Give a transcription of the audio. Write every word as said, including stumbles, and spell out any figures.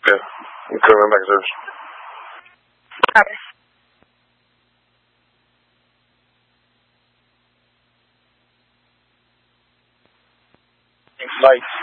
Yeah. I'm coming back to service. Okay. Lights.